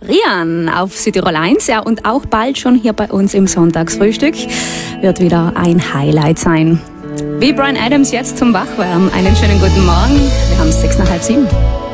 Rian auf Südtirol 1, ja, und auch bald schon hier bei uns im Sonntagsfrühstück wird wieder ein Highlight sein. Wie Bryan Adams jetzt zum Wachwerden. Einen schönen guten Morgen. Wir haben es 6:30.